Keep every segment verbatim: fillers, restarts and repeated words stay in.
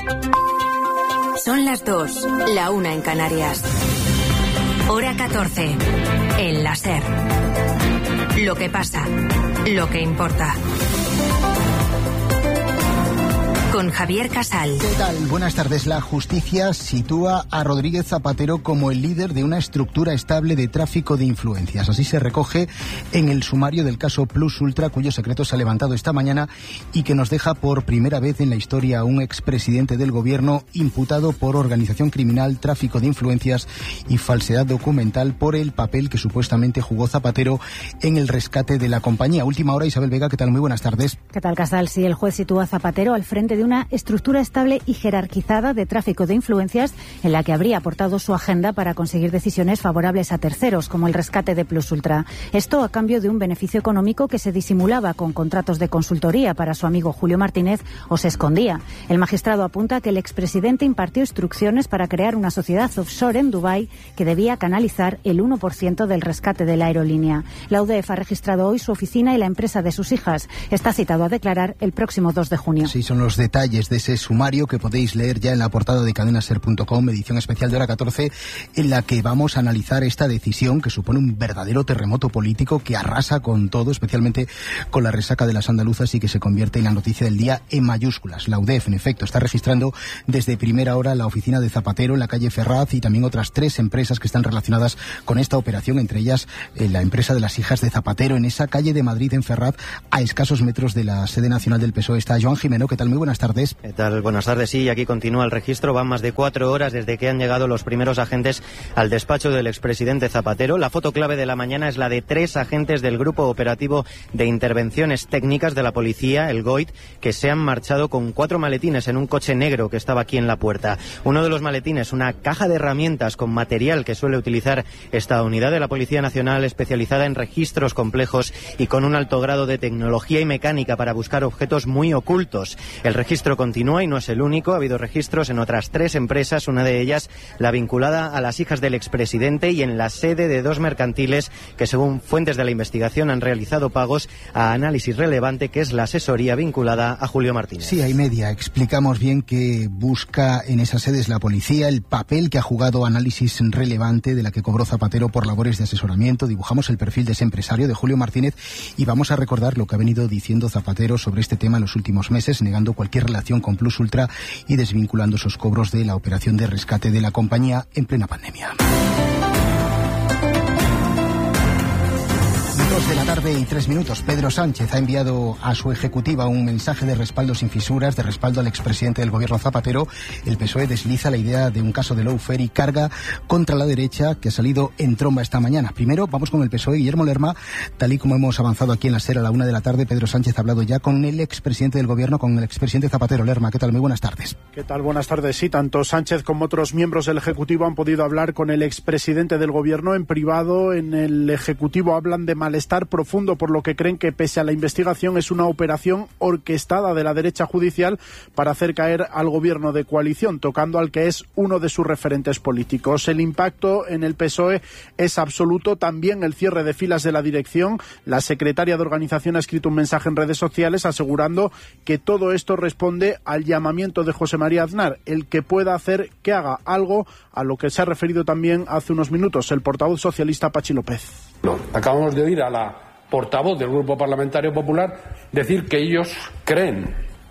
Son las dos, la una en Canarias. Hora catorce, en la SER. Lo que pasa, lo que importa. Con Javier Casal. ¿Qué tal? Buenas tardes. La justicia sitúa a Rodríguez Zapatero como el líder de una estructura estable de tráfico de influencias. Así se recoge en el sumario del caso Plus Ultra, cuyo secreto se ha levantado esta mañana y que nos deja por primera vez en la historia a un expresidente del gobierno imputado por organización criminal, tráfico de influencias y falsedad documental por el papel que supuestamente jugó Zapatero en el rescate de la compañía. Última hora, Isabel Vega, ¿qué tal? Muy buenas tardes. ¿Qué tal, Casal? Sí, el juez sitúa a Zapatero al frente de una estructura estable y jerarquizada de tráfico de influencias en la que habría aportado su agenda para conseguir decisiones favorables a terceros, como el rescate de Plus Ultra. Esto a cambio de un beneficio económico que se disimulaba con contratos de consultoría para su amigo Julio Martínez o se escondía. El magistrado apunta que el expresidente impartió instrucciones para crear una sociedad offshore en Dubái que debía canalizar el uno por ciento del rescate de la aerolínea. La U D E F ha registrado hoy su oficina y la empresa de sus hijas. Está citado a declarar el próximo dos de junio. Sí, son los detalles de ese sumario que podéis leer ya en la portada de cadena ser punto com, edición especial de hora catorce, en la que vamos a analizar esta decisión que supone un verdadero terremoto político que arrasa con todo, especialmente con la resaca de las andaluzas, y que se convierte en la noticia del día en mayúsculas. La U D E F, en efecto, está registrando desde primera hora la oficina de Zapatero en la calle Ferraz y también otras tres empresas que están relacionadas con esta operación, entre ellas eh, la empresa de las hijas de Zapatero, en esa calle de Madrid, en Ferraz, a escasos metros de la sede nacional del P S O E. Está Joan Jimeno. ¿Qué tal? Muy buenas tardes. ¿Qué tal? Buenas tardes. Sí, aquí continúa el registro. Van más de cuatro horas desde que han llegado los primeros agentes al despacho del expresidente Zapatero. La foto clave de la mañana es la de tres agentes del Grupo Operativo de Intervenciones Técnicas de la Policía, el GOIT, que se han marchado con cuatro maletines en un coche negro que estaba aquí en la puerta. Uno de los maletines, una caja de herramientas con material que suele utilizar esta unidad de la Policía Nacional especializada en registros complejos y con un alto grado de tecnología y mecánica para buscar objetos muy ocultos. El registro continúa y no es el único. Ha habido registros en otras tres empresas, una de ellas la vinculada a las hijas del expresidente y en la sede de dos mercantiles que, según fuentes de la investigación, han realizado pagos a Análisis Relevante, que es la asesoría vinculada a Julio Martínez. Sí, hay media. Explicamos bien que busca en esas sedes la policía, el papel que ha jugado Análisis Relevante, de la que cobró Zapatero por labores de asesoramiento. Dibujamos el perfil de ese empresario, de Julio Martínez, y vamos a recordar lo que ha venido diciendo Zapatero sobre este tema en los últimos meses, negando cualquier relación con Plus Ultra y desvinculando esos cobros de la operación de rescate de la compañía en plena pandemia. Dos de la tarde y tres minutos. Pedro Sánchez ha enviado a su ejecutiva un mensaje de respaldo sin fisuras, de respaldo al expresidente del gobierno Zapatero. El P S O E desliza la idea de un caso de lawfare y carga contra la derecha que ha salido en tromba esta mañana. Primero vamos con el P S O E. Guillermo Lerma, tal y como hemos avanzado aquí en la SER a la una de la tarde, Pedro Sánchez ha hablado ya con el expresidente del gobierno, con el expresidente Zapatero. Lerma, ¿qué tal? Muy buenas tardes. ¿Qué tal? Buenas tardes. Sí, tanto Sánchez como otros miembros del ejecutivo han podido hablar con el expresidente del gobierno en privado. En el ejecutivo hablan de malestar profundo por lo que creen que, pese a la investigación, es una operación orquestada de la derecha judicial para hacer caer al gobierno de coalición, tocando al que es uno de sus referentes políticos. El impacto en el P S O E es absoluto, también el cierre de filas de la dirección. La secretaria de organización ha escrito un mensaje en redes sociales asegurando que todo esto responde al llamamiento de José María Aznar, el que pueda hacer que haga algo, a lo que se ha referido también hace unos minutos el portavoz socialista Pachi López. Acabamos de oír a la portavoz del Grupo Parlamentario Popular decir que ellos creen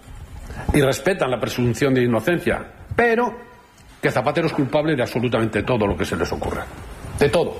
y respetan la presunción de inocencia, pero que Zapatero es culpable de absolutamente todo lo que se les ocurra. De todo.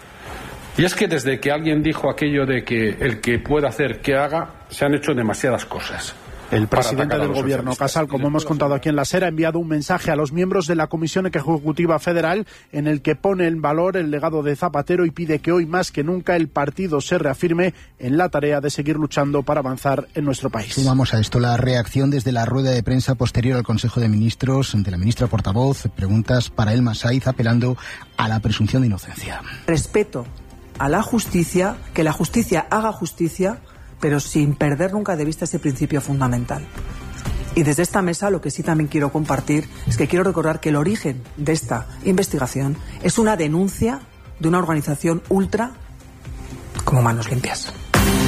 Y es que desde que alguien dijo aquello de que el que pueda hacer que haga, se han hecho demasiadas cosas. El presidente del gobierno, Casal, como hemos contado aquí en la SER, ha enviado un mensaje a los miembros de la Comisión Ejecutiva Federal en el que pone en valor el legado de Zapatero y pide que hoy más que nunca el partido se reafirme en la tarea de seguir luchando para avanzar en nuestro país. Sumamos a esto la reacción desde la rueda de prensa posterior al Consejo de Ministros de la ministra portavoz. Preguntas para Elma Saiz apelando a la presunción de inocencia. Respeto a la justicia, que la justicia haga justicia, pero sin perder nunca de vista ese principio fundamental. Y desde esta mesa lo que sí también quiero compartir es que quiero recordar que el origen de esta investigación es una denuncia de una organización ultra como Manos Limpias.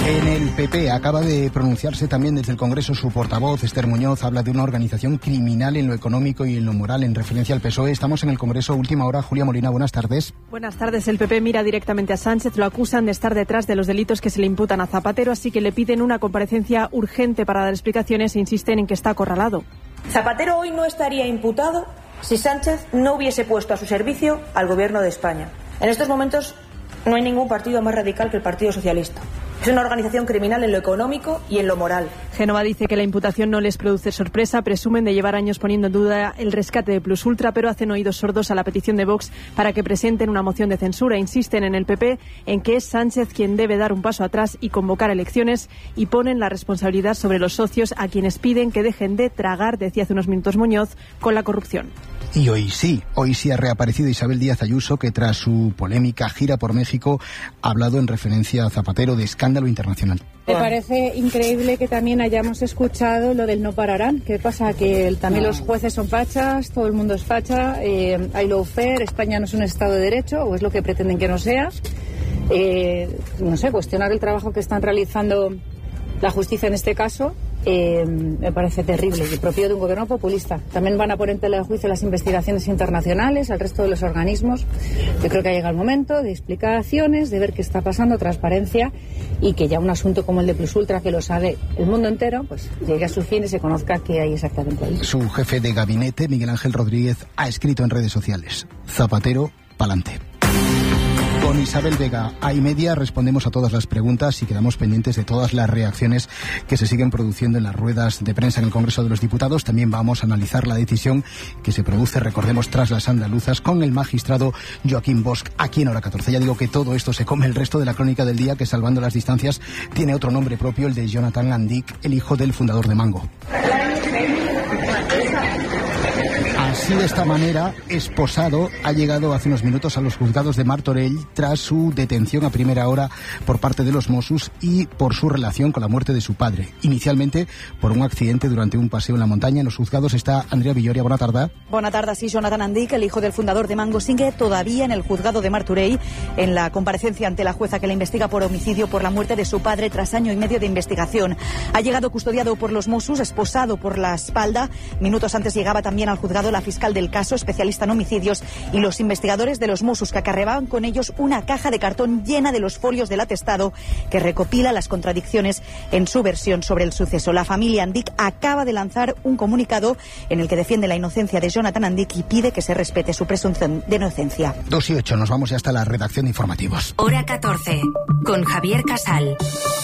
En el P P acaba de pronunciarse también desde el Congreso su portavoz, Esther Muñoz, habla de una organización criminal en lo económico y en lo moral en referencia al P S O E. Estamos en el Congreso, última hora. Julia Molina, buenas tardes. Buenas tardes. El P P mira directamente a Sánchez, lo acusan de estar detrás de los delitos que se le imputan a Zapatero, así que le piden una comparecencia urgente para dar explicaciones e insisten en que está acorralado. Zapatero hoy no estaría imputado si Sánchez no hubiese puesto a su servicio al Gobierno de España. En estos momentos no hay ningún partido más radical que el Partido Socialista. Es una organización criminal en lo económico y en lo moral. Génova dice que la imputación no les produce sorpresa, presumen de llevar años poniendo en duda el rescate de Plus Ultra, pero hacen oídos sordos a la petición de Vox para que presenten una moción de censura. Insisten en el P P en que es Sánchez quien debe dar un paso atrás y convocar elecciones, y ponen la responsabilidad sobre los socios, a quienes piden que dejen de tragar, decía hace unos minutos Muñoz, con la corrupción. Y hoy sí, hoy sí ha reaparecido Isabel Díaz Ayuso, que tras su polémica gira por México ha hablado en referencia a Zapatero de escándalo internacional. Me parece increíble que también hayamos escuchado lo del no pararán. ¿Qué pasa? Que el, también los jueces son fachas, todo el mundo es facha, eh, hay lawfare, España no es un Estado de Derecho, o es lo que pretenden que no sea. Eh, no sé, cuestionar el trabajo que están realizando la justicia en este caso. Eh, me parece terrible y propio de un gobierno populista. También van a poner en tela de juicio las investigaciones internacionales, al resto de los organismos. Yo creo que ha llegado el momento de explicaciones, de ver qué está pasando, transparencia, y que ya un asunto como el de Plus Ultra, que lo sabe el mundo entero, pues llegue a su fin y se conozca qué hay exactamente ahí. Su jefe de gabinete, Miguel Ángel Rodríguez, ha escrito en redes sociales: Zapatero, pa'lante. Con Isabel Vega a y media respondemos a todas las preguntas y quedamos pendientes de todas las reacciones que se siguen produciendo en las ruedas de prensa en el Congreso de los Diputados. También vamos a analizar la decisión que se produce, recordemos, tras las andaluzas, con el magistrado Joaquín Bosch aquí en Hora catorce. Ya digo que todo esto se come el resto de la crónica del día, que, salvando las distancias, tiene otro nombre propio, el de Jonathan Andik, el hijo del fundador de Mango. Así, de esta manera, esposado ha llegado hace unos minutos a los juzgados de Martorell tras su detención a primera hora por parte de los Mossos y por su relación con la muerte de su padre. Inicialmente por un accidente durante un paseo en la montaña. En los juzgados está Andrea Villoria. Buena tarde. Buena tarde. Sí, Jonathan Andik, el hijo del fundador de Mango, sigue todavía en el juzgado de Martorell en la comparecencia ante la jueza que le investiga por homicidio por la muerte de su padre tras año y medio de investigación. Ha llegado custodiado por los Mossos, esposado por la espalda. Minutos antes llegaba también al juzgado la fiscal del caso, especialista en homicidios, y los investigadores de los Mossos, que acarreaban con ellos una caja de cartón llena de los folios del atestado que recopila las contradicciones en su versión sobre el suceso. La familia Andik acaba de lanzar un comunicado en el que defiende la inocencia de Jonathan Andik y pide que se respete su presunción de inocencia. Dos y ocho, nos vamos ya hasta la redacción de informativos. Hora catorce, con Javier Casal.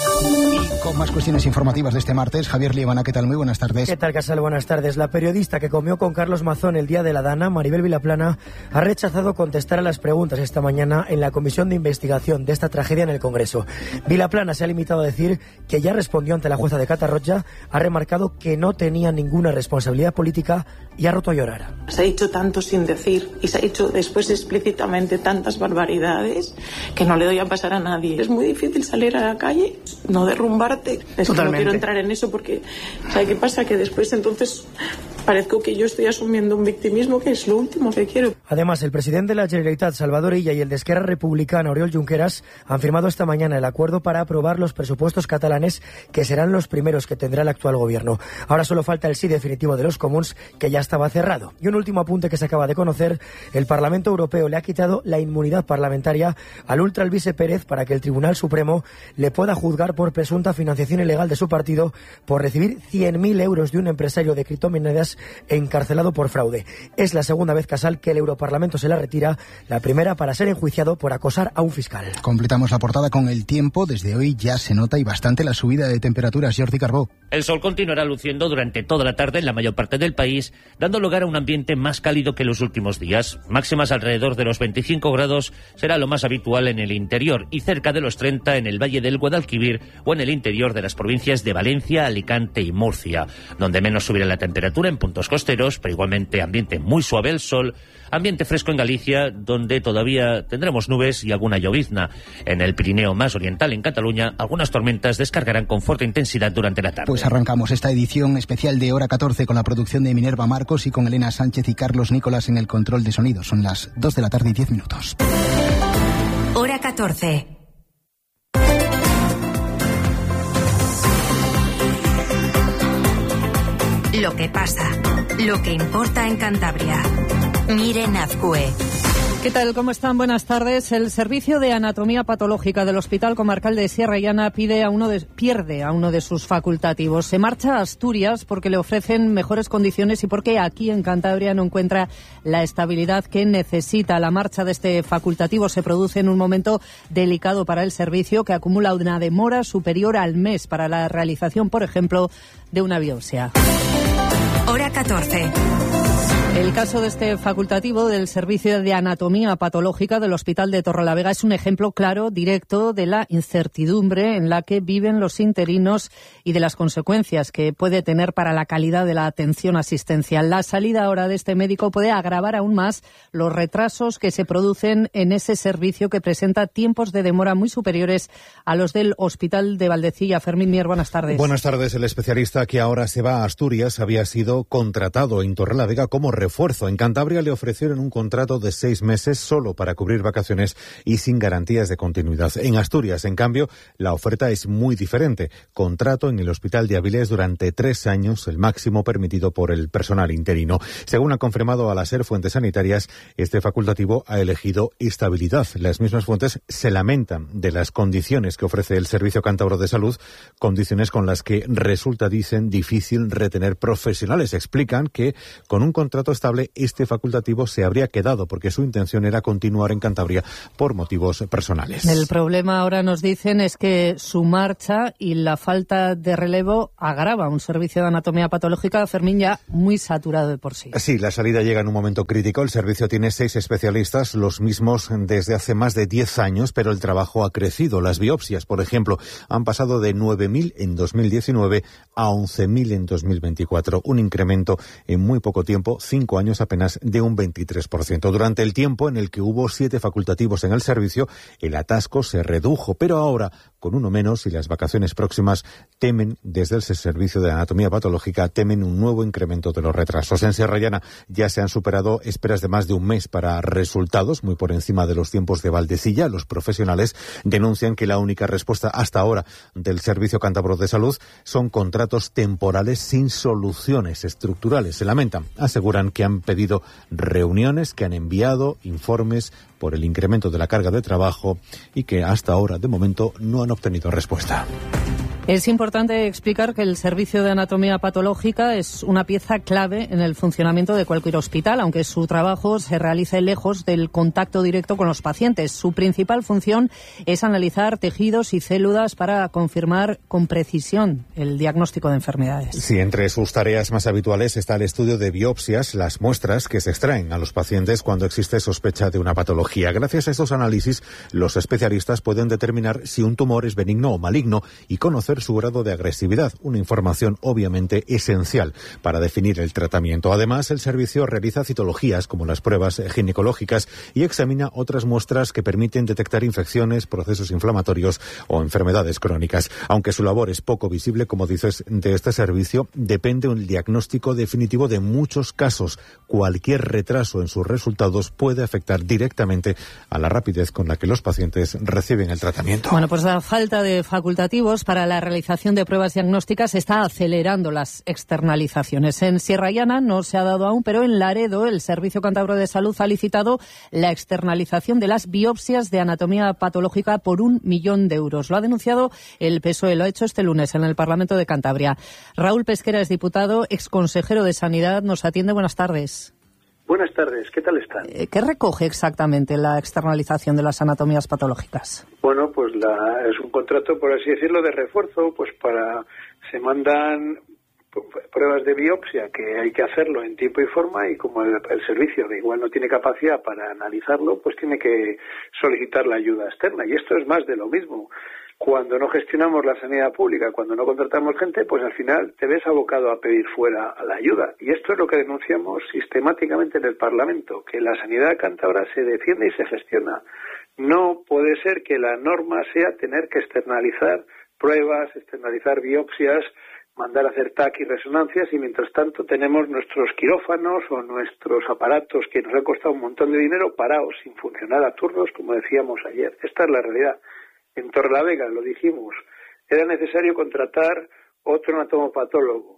Y con más cuestiones informativas de este martes, Javier Liebana, ¿qué tal? Muy buenas tardes. ¿Qué tal, Casal? Buenas tardes. La periodista que comió con Carlos Mazón el día de la Dana, Maribel Vilaplana, ha rechazado contestar a las preguntas esta mañana en la comisión de investigación de esta tragedia en el Congreso. Vilaplana se ha limitado a decir que ya respondió ante la jueza de Catarroja, ha remarcado que no tenía ninguna responsabilidad política y ha roto a llorar. Se ha dicho tanto sin decir y se ha dicho después explícitamente tantas barbaridades que no le doy a pasar a nadie. Es muy difícil salir a la calle, no derrumbarte. Es que no quiero entrar en eso porque, ¿sabe qué pasa? Que después entonces parezco que yo estoy asumiendo un victimismo que es lo último que quiero. Además, el presidente de la Generalitat, Salvador Illa, y el de Esquerra Republicana, Oriol Junqueras, han firmado esta mañana el acuerdo para aprobar los presupuestos catalanes, que serán los primeros que tendrá el actual gobierno. Ahora solo falta el sí definitivo de los comuns, que ya estaba cerrado. Y un último apunte que se acaba de conocer: el Parlamento Europeo le ha quitado la inmunidad parlamentaria al ultra Alvise Pérez para que el Tribunal Supremo le pueda juzgar por presunta financiación ilegal de su partido por recibir cien mil euros de un empresario de criptomonedas encarcelado por fraude. Es la segunda vez, Casal, que el Europarlamento se la retira, la primera para ser enjuiciado por acosar a un fiscal. Completamos la portada con el tiempo. Desde hoy ya se nota y bastante la subida de temperaturas. Jordi Carbó. El sol continuará luciendo durante toda la tarde en la mayor parte del país, dando lugar a un ambiente más cálido que los últimos días. Máximas alrededor de los veinticinco grados será lo más habitual en el interior y cerca de los treinta en el Valle del Guadalquivir o en el interior de las provincias de Valencia, Alicante y Murcia, donde menos subirá la temperatura en puntos costeros, pero igualmente ambiente muy suave el sol, ambiente fresco en Galicia, donde todavía tendremos nubes y alguna llovizna. En el Pirineo más oriental, en Cataluña, algunas tormentas descargarán con fuerte intensidad durante la tarde. Pues arrancamos esta edición especial de Hora catorce con la producción de Minerva Marcos y con Elena Sánchez y Carlos Nicolás en el control de sonido. Son las dos de la tarde y diez minutos. Hora catorce. lo que pasa, lo que importa en Cantabria. Miren Azcue. ¿Qué tal? ¿Cómo están? Buenas tardes. El Servicio de Anatomía Patológica del Hospital Comarcal de Sierra Llana pide a uno de, pierde a uno de sus facultativos. Se marcha a Asturias porque le ofrecen mejores condiciones y porque aquí en Cantabria no encuentra la estabilidad que necesita. La marcha de este facultativo se produce en un momento delicado para el servicio, que acumula una demora superior al mes para la realización, por ejemplo, de una biopsia. Hora catorce. El caso de este facultativo del Servicio de Anatomía Patológica del Hospital de Torrelavega es un ejemplo claro, directo, de la incertidumbre en la que viven los interinos y de las consecuencias que puede tener para la calidad de la atención asistencial. La salida ahora de este médico puede agravar aún más los retrasos que se producen en ese servicio, que presenta tiempos de demora muy superiores a los del Hospital de Valdecilla. Fermín Mier, buenas tardes. Buenas tardes. El especialista que ahora se va a Asturias había sido contratado en Torrelavega como refuerzo. En Cantabria le ofrecieron un contrato de seis meses solo para cubrir vacaciones y sin garantías de continuidad. En Asturias, en cambio, la oferta es muy diferente. Contrato en el Hospital de Avilés durante tres años, el máximo permitido por el personal interino. Según ha confirmado a la SER fuentes sanitarias, este facultativo ha elegido estabilidad. Las mismas fuentes se lamentan de las condiciones que ofrece el Servicio Cántabro de Salud, condiciones con las que resulta, dicen, difícil retener profesionales. Explican que con un contrato estable este facultativo se habría quedado porque su intención era continuar en Cantabria por motivos personales. El problema, ahora nos dicen, es que su marcha y la falta de relevo agrava un servicio de anatomía patológica, Fermín, ya muy saturado de por sí. Sí, la salida llega en un momento crítico. El servicio tiene seis especialistas, los mismos desde hace más de diez años, pero el trabajo ha crecido. Las biopsias, por ejemplo, han pasado de nueve mil en dos mil diecinueve a once mil en dos mil veinticuatro. Un incremento en muy poco tiempo, cinco años apenas, de un veintitrés por ciento. Durante el tiempo en el que hubo siete facultativos en el servicio, el atasco se redujo, pero ahora, con uno menos y las vacaciones próximas, temen, desde el Servicio de Anatomía Patológica, temen un nuevo incremento de los retrasos. En Sierra Llana ya se han superado esperas de más de un mes para resultados, muy por encima de los tiempos de Valdecilla. Los profesionales denuncian que la única respuesta hasta ahora del Servicio Cántabro de Salud son contratos temporales sin soluciones estructurales. Se lamentan, aseguran que han pedido reuniones, que han enviado informes por el incremento de la carga de trabajo y que hasta ahora, de momento, no han obtenido respuesta. Es importante explicar que el Servicio de Anatomía Patológica es una pieza clave en el funcionamiento de cualquier hospital, aunque su trabajo se realice lejos del contacto directo con los pacientes. Su principal función es analizar tejidos y células para confirmar con precisión el diagnóstico de enfermedades. Sí, entre sus tareas más habituales está el estudio de biopsias, las muestras que se extraen a los pacientes cuando existe sospecha de una patología. Gracias a estos análisis, los especialistas pueden determinar si un tumor es benigno o maligno y conocer su grado de agresividad, una información obviamente esencial para definir el tratamiento. Además, el servicio realiza citologías, como las pruebas ginecológicas, y examina otras muestras que permiten detectar infecciones, procesos inflamatorios o enfermedades crónicas. Aunque su labor es poco visible, como dices, de este servicio, depende un diagnóstico definitivo de muchos casos. Cualquier retraso en sus resultados puede afectar directamente a la rapidez con la que los pacientes reciben el tratamiento. Bueno, pues la falta de facultativos para la realización de pruebas diagnósticas está acelerando las externalizaciones. En Sierra Llana no se ha dado aún, pero en Laredo el Servicio Cántabro de Salud ha licitado la externalización de las biopsias de anatomía patológica por un millón de euros. Lo ha denunciado el P S O E, lo ha hecho este lunes en el Parlamento de Cantabria. Raúl Pesquera es diputado, exconsejero de Sanidad, nos atiende. Buenas tardes. Buenas tardes, ¿qué tal están? ¿Qué recoge exactamente la externalización de las anatomías patológicas? Bueno, pues la, es un contrato, por así decirlo, de refuerzo, pues para, se mandan pruebas de biopsia que hay que hacerlo en tiempo y forma, y como el, el servicio de igual no tiene capacidad para analizarlo, pues tiene que solicitar la ayuda externa, y esto es más de lo mismo. Cuando no gestionamos la sanidad pública, cuando no contratamos gente, pues al final te ves abocado a pedir fuera la ayuda. Y esto es lo que denunciamos sistemáticamente en el Parlamento, que la sanidad cántabra se defiende y se gestiona. No puede ser que la norma sea tener que externalizar pruebas, externalizar biopsias, mandar a hacer T A C y resonancias, y mientras tanto tenemos nuestros quirófanos o nuestros aparatos que nos han costado un montón de dinero parados, sin funcionar a turnos, como decíamos ayer. Esta es la realidad. En Torrelavega, lo dijimos, era necesario contratar otro anatomopatólogo.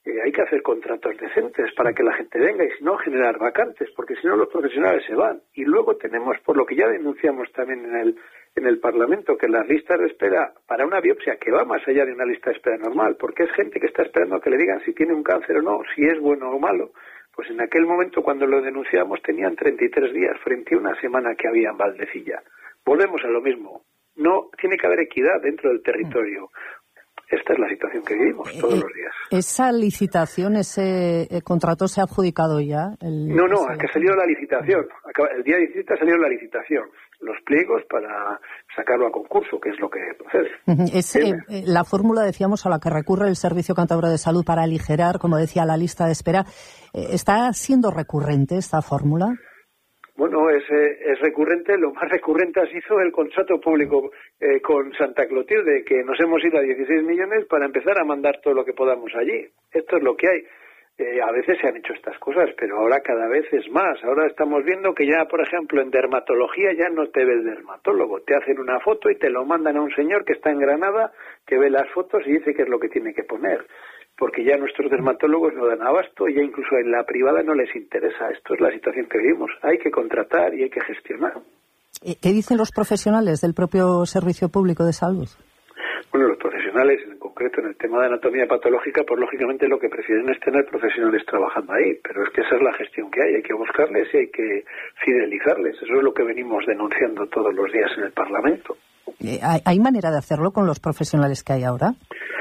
Eh, hay que hacer contratos decentes para que la gente venga y si no generar vacantes, porque si no los profesionales se van. Y luego tenemos, por lo que ya denunciamos también en el en el Parlamento, que las listas de espera para una biopsia que va más allá de una lista de espera normal, porque es gente que está esperando a que le digan si tiene un cáncer o no, si es bueno o malo. Pues en aquel momento cuando lo denunciamos tenían treinta y tres días frente a una semana que había en Valdecilla. Volvemos a lo mismo. No tiene que haber equidad dentro del territorio. Esta es la situación que vivimos todos los días. ¿Esa licitación, ese contrato se ha adjudicado ya? El, no, no, ese... que ha salido la licitación. El día diecisiete ha salido la licitación. Los pliegos para sacarlo a concurso, que es lo que procede. Es eh, la fórmula, decíamos, a la que recurre el Servicio Cántabro de Salud para aligerar, como decía, la lista de espera. ¿Está siendo recurrente esta fórmula? Bueno, es, es recurrente. Lo más recurrente ha sido el contrato público eh, con Santa Clotilde, que nos hemos ido a dieciséis millones para empezar a mandar todo lo que podamos allí. Esto es lo que hay. Eh, a veces se han hecho estas cosas, pero ahora cada vez es más. Ahora estamos viendo que ya, por ejemplo, en dermatología ya no te ve el dermatólogo. Te hacen una foto y te lo mandan a un señor que está en Granada, que ve las fotos y dice qué es lo que tiene que poner. Porque ya nuestros dermatólogos no dan abasto y ya incluso en la privada no les interesa. Esto es la situación que vivimos. Hay que contratar y hay que gestionar. ¿Qué dicen los profesionales del propio Servicio Público de Salud? Bueno, los profesionales, en concreto en el tema de anatomía patológica, pues lógicamente lo que prefieren es tener profesionales trabajando ahí, pero es que esa es la gestión que hay, hay que buscarles y hay que fidelizarles. Eso es lo que venimos denunciando todos los días en el Parlamento. ¿Hay manera de hacerlo con los profesionales que hay ahora?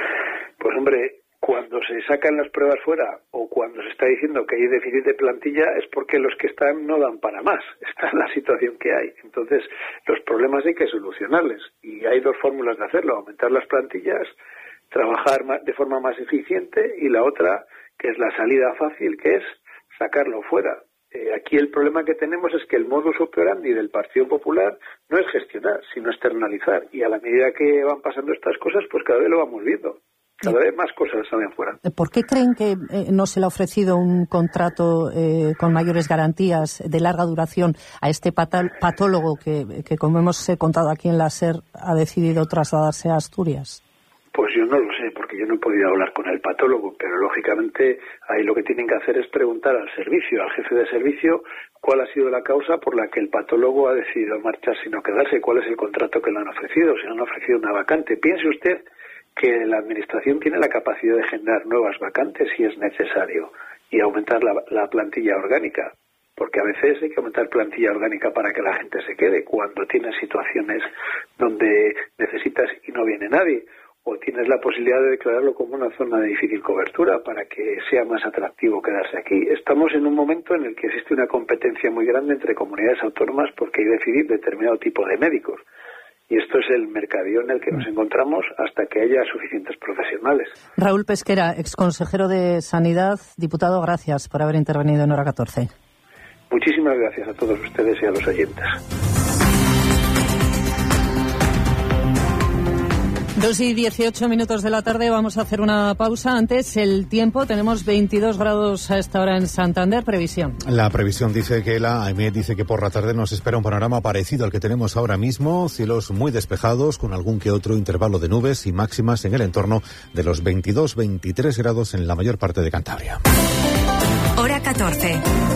Pues hombre, cuando se sacan las pruebas fuera o cuando se está diciendo que hay déficit de plantilla es porque los que están no dan para más. Esta es la situación que hay. Entonces, los problemas hay que solucionarles. Y hay dos fórmulas de hacerlo. Aumentar las plantillas, trabajar de forma más eficiente y la otra, que es la salida fácil, que es sacarlo fuera. Eh, aquí el problema que tenemos es que el modus operandi del Partido Popular no es gestionar, sino externalizar. Y a la medida que van pasando estas cosas, pues cada vez lo vamos viendo. Cada vez más cosas salen fuera. ¿Por qué creen que eh, no se le ha ofrecido un contrato eh, con mayores garantías de larga duración a este patal, patólogo que, que, como hemos contado aquí en la SER, ha decidido trasladarse a Asturias? Pues yo no lo sé, porque yo no he podido hablar con el patólogo, pero lógicamente ahí lo que tienen que hacer es preguntar al servicio, al jefe de servicio, cuál ha sido la causa por la que el patólogo ha decidido marcharse y no quedarse, cuál es el contrato que le han ofrecido, si le han ofrecido una vacante. Piense usted que la Administración tiene la capacidad de generar nuevas vacantes si es necesario y aumentar la, la plantilla orgánica, porque a veces hay que aumentar plantilla orgánica para que la gente se quede cuando tienes situaciones donde necesitas y no viene nadie, o tienes la posibilidad de declararlo como una zona de difícil cobertura para que sea más atractivo quedarse aquí. Estamos en un momento en el que existe una competencia muy grande entre comunidades autónomas porque hay que decidir determinado tipo de médicos. Y esto es el mercadillo en el que nos encontramos hasta que haya suficientes profesionales. Raúl Pesquera, exconsejero de Sanidad. Diputado, gracias por haber intervenido en Hora catorce. Muchísimas gracias a todos ustedes y a los oyentes. Dos y dieciocho minutos de la tarde, vamos a hacer una pausa. Antes, el tiempo, tenemos veintidós grados a esta hora en Santander. Previsión. La previsión dice que la A E M E dice que por la tarde nos espera un panorama parecido al que tenemos ahora mismo. Cielos muy despejados, con algún que otro intervalo de nubes y máximas en el entorno de los veintidós veintitrés grados en la mayor parte de Cantabria. Hora catorce.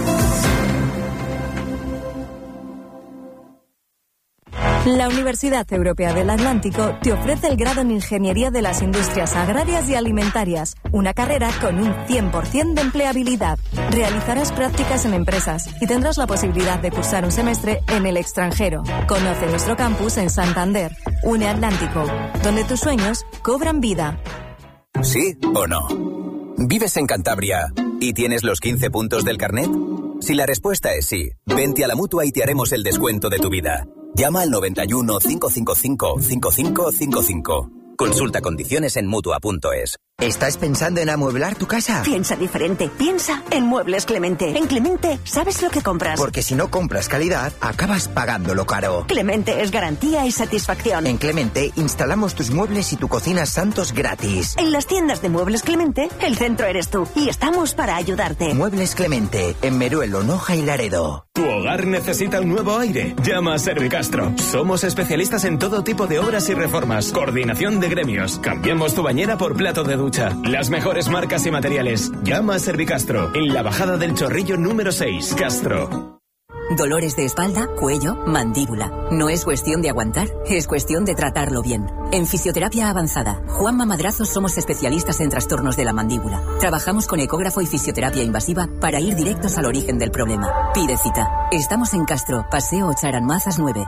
La Universidad Europea del Atlántico te ofrece el grado en Ingeniería de las Industrias Agrarias y Alimentarias, una carrera con un cien por ciento de empleabilidad. Realizarás prácticas en empresas y tendrás la posibilidad de cursar un semestre en el extranjero. Conoce nuestro campus en Santander, Une Atlántico, donde tus sueños cobran vida. ¿Sí o no? ¿Vives en Cantabria y tienes los quince puntos del carnet? Si la respuesta es sí, vente a la Mutua y te haremos el descuento de tu vida. Llama al noventa y uno, cinco cinco cinco, cinco cinco cinco cinco. Consulta condiciones en Mutua punto es. ¿Estás pensando en amueblar tu casa? Piensa diferente. Piensa en Muebles Clemente. En Clemente sabes lo que compras. Porque si no compras calidad, acabas pagándolo caro. Clemente es garantía y satisfacción. En Clemente instalamos tus muebles y tu cocina Santos gratis. En las tiendas de Muebles Clemente, el centro eres tú. Y estamos para ayudarte. Muebles Clemente, en Meruelo, Noja y Laredo. Tu hogar necesita un nuevo aire. Llama a Servicastro. Somos especialistas en todo tipo de obras y reformas. Coordinación de gremios. Cambiamos tu bañera por plato de ducha. ducha. Las mejores marcas y materiales. Llama a Servicastro, en la bajada del Chorrillo número seis, Castro. Dolores de espalda, cuello, mandíbula. No es cuestión de aguantar, es cuestión de tratarlo bien. En Fisioterapia Avanzada, Juanma Madrazos somos especialistas en trastornos de la mandíbula. Trabajamos con ecógrafo y fisioterapia invasiva para ir directos al origen del problema. Pide cita. Estamos en Castro, Paseo Ocharan Mazas nueve.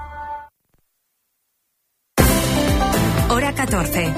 Hora catorce.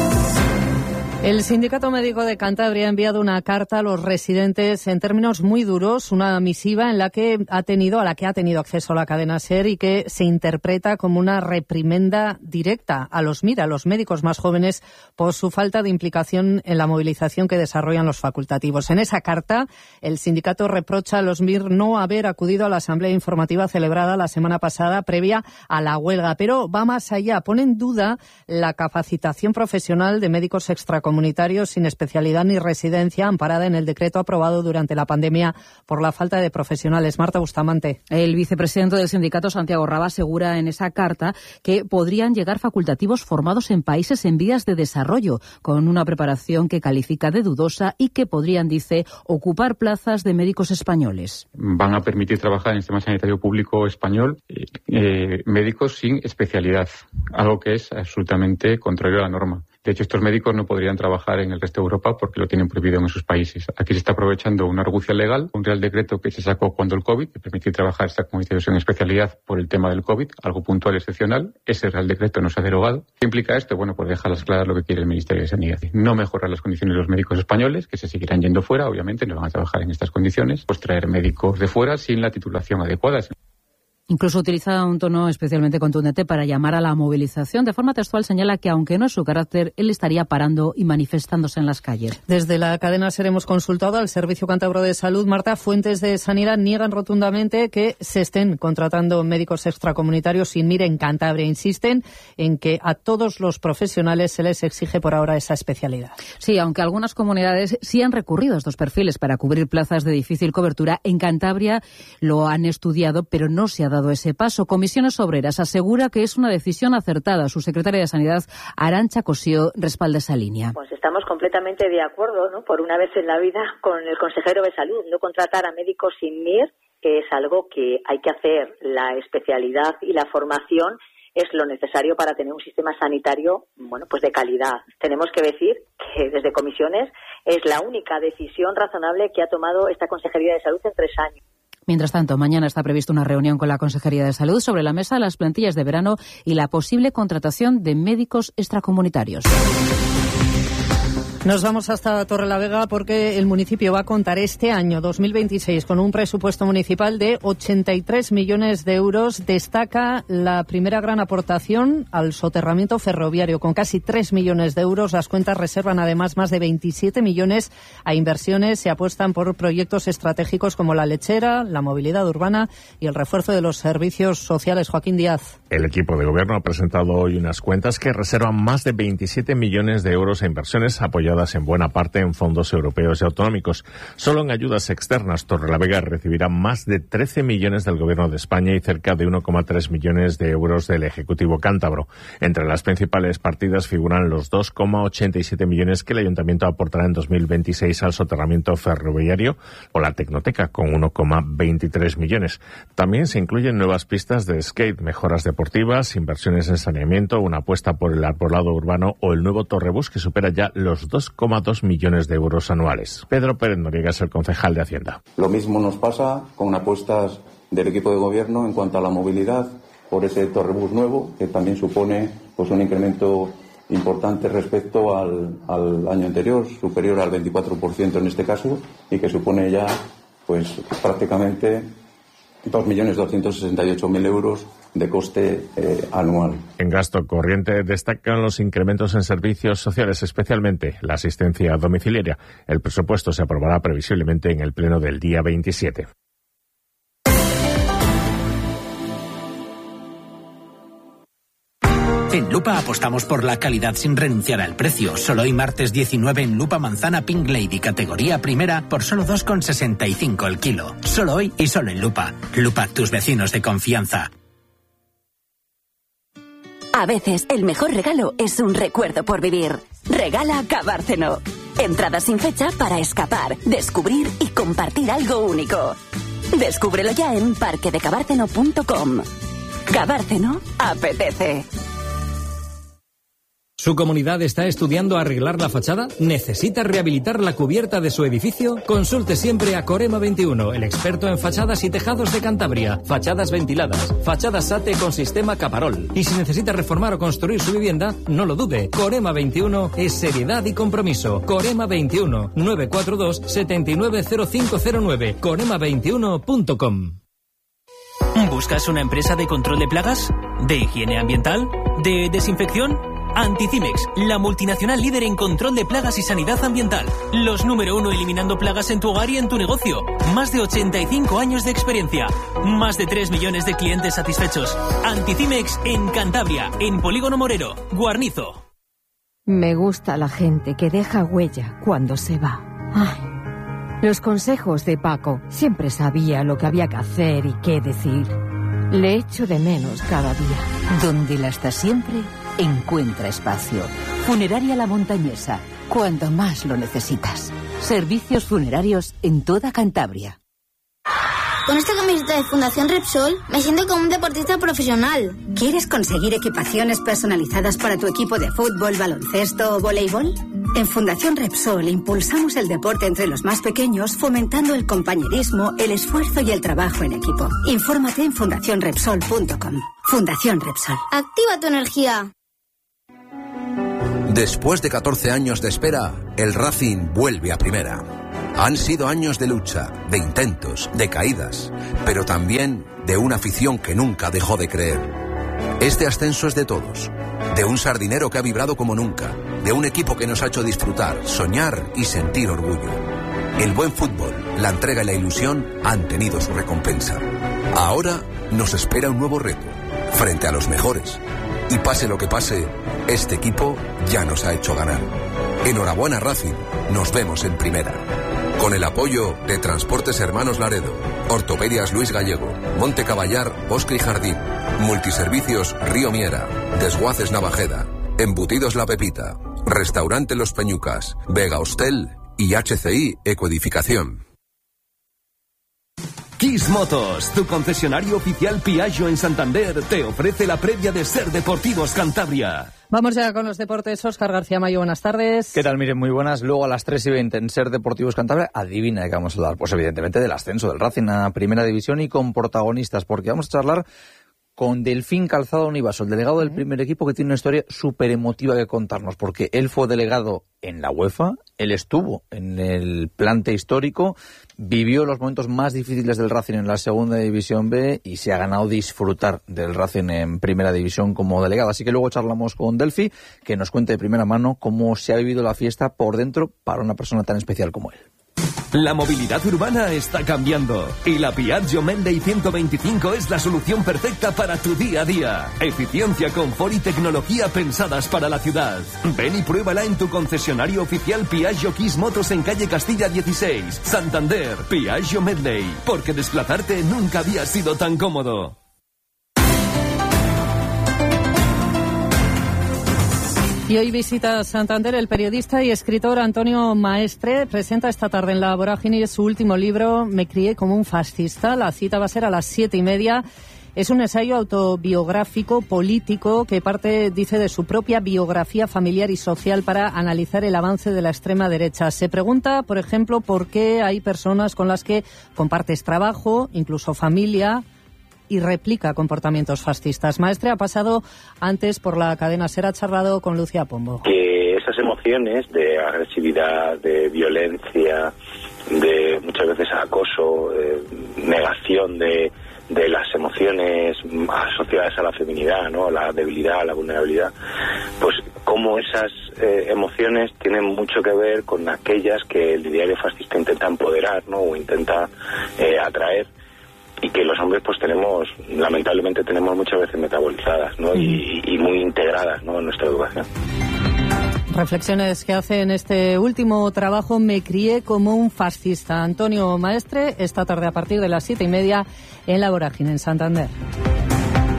El Sindicato Médico de Cantabria ha enviado una carta a los residentes en términos muy duros, una misiva en la que ha tenido, a la que ha tenido acceso la cadena SER y que se interpreta como una reprimenda directa a los MIR, a los médicos más jóvenes, por su falta de implicación en la movilización que desarrollan los facultativos. En esa carta, el sindicato reprocha a los MIR no haber acudido a la asamblea informativa celebrada la semana pasada previa a la huelga, pero va más allá, pone en duda la capacitación profesional de médicos extracomunitarios comunitarios sin especialidad ni residencia, amparada en el decreto aprobado durante la pandemia por la falta de profesionales. Marta Bustamante. El vicepresidente del sindicato, Santiago Raba, asegura en esa carta que podrían llegar facultativos formados en países en vías de desarrollo, con una preparación que califica de dudosa y que podrían, dice, ocupar plazas de médicos españoles. Van a permitir trabajar en el sistema sanitario público español eh, médicos sin especialidad, algo que es absolutamente contrario a la norma. De hecho, estos médicos no podrían trabajar en el resto de Europa porque lo tienen prohibido en sus países. Aquí se está aprovechando una argucia legal, un real decreto que se sacó cuando el COVID, que permitía trabajar extracomunitarios en especialidad por el tema del COVID, algo puntual y excepcional. Ese real decreto no se ha derogado. ¿Qué implica esto? Bueno, pues deja las claras lo que quiere el Ministerio de Sanidad. No mejorar las condiciones de los médicos españoles, que se seguirán yendo fuera, obviamente, no van a trabajar en estas condiciones. Pues traer médicos de fuera sin la titulación adecuada. Incluso utiliza un tono especialmente contundente para llamar a la movilización. De forma textual señala que, aunque no es su carácter, él estaría parando y manifestándose en las calles. Desde la cadena SER hemos consultado al Servicio Cántabro de Salud. Marta, fuentes de sanidad niegan rotundamente que se estén contratando médicos extracomunitarios sin MIR en Cantabria. Insisten en que a todos los profesionales se les exige por ahora esa especialidad. Sí, aunque algunas comunidades sí han recurrido a estos perfiles para cubrir plazas de difícil cobertura, en Cantabria lo han estudiado, pero no se ha dado ese paso. Comisiones Obreras asegura que es una decisión acertada. Su secretaria de Sanidad, Arantxa Cosío, respalda esa línea. Pues estamos completamente de acuerdo, ¿no?, por una vez en la vida, con el consejero de Salud. No contratar a médicos sin MIR, que es algo que hay que hacer. La especialidad y la formación es lo necesario para tener un sistema sanitario, bueno, pues de calidad. Tenemos que decir que desde Comisiones es la única decisión razonable que ha tomado esta Consejería de Salud en tres años. Mientras tanto, mañana está prevista una reunión con la Consejería de Salud sobre la mesa las plantillas de verano y la posible contratación de médicos extracomunitarios. Nos vamos hasta Torrelavega porque el municipio va a contar este año dos mil veintiséis con un presupuesto municipal de ochenta y tres millones de euros. Destaca la primera gran aportación al soterramiento ferroviario con casi tres millones de euros. Las cuentas reservan además más de veintisiete millones a inversiones. Se apuestan por proyectos estratégicos como la lechera, la movilidad urbana y el refuerzo de los servicios sociales. Joaquín Díaz. El equipo de gobierno ha presentado hoy unas cuentas que reservan más de veintisiete millones de euros a inversiones apoyadas en buena parte en fondos europeos y autonómicos. Solo en ayudas externas, Torrelavega recibirá más de trece millones del Gobierno de España y cerca de uno coma tres millones de euros del Ejecutivo cántabro. Entre las principales partidas figuran los dos coma ochenta y siete millones que el Ayuntamiento aportará en dos mil veintiséis al soterramiento ferroviario o la Tecnoteca, con uno coma veintitrés millones. También se incluyen nuevas pistas de skate, mejoras deportivas, inversiones en saneamiento, una apuesta por el arbolado urbano o el nuevo Torrebús, que supera ya los dos coma dos millones de euros anuales. Pedro Pérez Noriega es el concejal de Hacienda. Lo mismo nos pasa con apuestas del equipo de gobierno en cuanto a la movilidad por ese Torrebús nuevo, que también supone pues un incremento importante respecto al, al año anterior, superior al veinticuatro por ciento en este caso, y que supone ya pues prácticamente dos millones doscientos sesenta y ocho mil euros de coste eh, anual. En gasto corriente destacan los incrementos en servicios sociales, especialmente la asistencia domiciliaria. El presupuesto se aprobará previsiblemente en el pleno del día veintisiete. En Lupa apostamos por la calidad sin renunciar al precio. Solo hoy martes diecinueve en Lupa manzana Pink Lady categoría primera por solo dos con sesenta y cinco el kilo. Solo hoy y solo en Lupa. Lupa, tus vecinos de confianza. A veces el mejor regalo es un recuerdo por vivir. Regala Cabárceno. Entradas sin fecha para escapar, descubrir y compartir algo único. Descúbrelo ya en parque de cabárceno punto com. Cabárceno apetece. ¿Su comunidad está estudiando arreglar la fachada? ¿Necesita rehabilitar la cubierta de su edificio? Consulte siempre a Corema veintiuno, el experto en fachadas y tejados de Cantabria. Fachadas ventiladas, fachadas SATE con sistema Caparol. Y si necesita reformar o construir su vivienda, no lo dude. Corema veintiuno es seriedad y compromiso. Corema veintiuno, nueve cuatro dos, siete nueve cero cinco cero nueve. corema veintiuno punto com. ¿Buscas una empresa de control de plagas? ¿De higiene ambiental? ¿De desinfección? Anticimex, la multinacional líder en control de plagas y sanidad ambiental. Los número uno eliminando plagas en tu hogar y en tu negocio. Más de ochenta y cinco años de experiencia. Más de tres millones de clientes satisfechos. Anticimex en Cantabria, en Polígono Morero, Guarnizo. Me gusta la gente que deja huella cuando se va. Ay, los consejos de Paco. Siempre sabía lo que había que hacer y qué decir. Le echo de menos cada día. Donde la está siempre, encuentra espacio. Funeraria La Montañesa, cuando más lo necesitas. Servicios funerarios en toda Cantabria. Con esta camiseta de Fundación Repsol me siento como un deportista profesional. ¿Quieres conseguir equipaciones personalizadas para tu equipo de fútbol, baloncesto o voleibol? En Fundación Repsol impulsamos el deporte entre los más pequeños, fomentando el compañerismo, el esfuerzo y el trabajo en equipo. Infórmate en fundación repsol punto com. Fundación Repsol. Activa tu energía. Después de catorce años de espera, el Racing vuelve a primera. Han sido años de lucha, de intentos, de caídas, pero también de una afición que nunca dejó de creer. Este ascenso es de todos, de un sardinero que ha vibrado como nunca, de un equipo que nos ha hecho disfrutar, soñar y sentir orgullo. El buen fútbol, la entrega y la ilusión han tenido su recompensa. Ahora nos espera un nuevo reto, frente a los mejores. Y pase lo que pase, este equipo ya nos ha hecho ganar. Enhorabuena Racing, nos vemos en primera. Con el apoyo de Transportes Hermanos Laredo, Ortopedias Luis Gallego, Monte Caballar, Bosque y Jardín, Multiservicios Río Miera, Desguaces Navajeda, Embutidos La Pepita, Restaurante Los Peñucas, Vega Hostel y H C I Ecoedificación. Kiss Motos, tu concesionario oficial Piaggio en Santander, te ofrece la previa de Ser Deportivos Cantabria. Vamos ya con los deportes. Óscar García Mayo, buenas tardes. ¿Qué tal? Miren, muy buenas. Luego a las tres y veinte en Ser Deportivos Cantabria, adivina de qué vamos a hablar. Pues evidentemente del ascenso del Racing a Primera División y con protagonistas, porque vamos a charlar con Delfín Calzado Univaso, el delegado del primer equipo, que tiene una historia súper emotiva que contarnos, porque él fue delegado en la UEFA, él estuvo en el plante histórico, vivió los momentos más difíciles del Racing en la Segunda División B y se ha ganado disfrutar del Racing en Primera División como delegado. Así que luego charlamos con Delfi, que nos cuente de primera mano cómo se ha vivido la fiesta por dentro para una persona tan especial como él. La movilidad urbana está cambiando y la Piaggio Menday ciento veinticinco es la solución perfecta para tu día a día. Eficiencia, confort y tecnología pensadas para la ciudad. Ven y pruébala en tu concesionario oficial Piaggio Kiss Motos en calle Castilla dieciséis, Santander. Piaggio Menday, porque desplazarte nunca había sido tan cómodo. Y hoy visita Santander el periodista y escritor Antonio Maestre. Presenta esta tarde en La Vorágine su último libro, Me crié como un fascista. La cita va a ser a las siete y media. Es un ensayo autobiográfico, político, que parte, dice, de su propia biografía familiar y social para analizar el avance de la extrema derecha. Se pregunta, por ejemplo, por qué hay personas con las que compartes trabajo, incluso familia, y replica comportamientos fascistas. Maestre ha pasado antes por la cadena SER, ha charlado con Lucía Pombo. Que esas emociones de agresividad, de violencia, de muchas veces acoso, eh, negación de, de las emociones asociadas a la feminidad, ¿no? La debilidad, la vulnerabilidad, pues cómo esas eh, emociones tienen mucho que ver con aquellas que el ideario fascista intenta empoderar, ¿no? O intenta eh, atraer, y que los hombres pues tenemos, lamentablemente tenemos muchas veces metabolizadas, ¿no? Y, y muy integradas, ¿no? En nuestra educación. Reflexiones que hace en este último trabajo, Me crié como un fascista. Antonio Maestre, esta tarde a partir de las siete y media en La Vorágine, en Santander.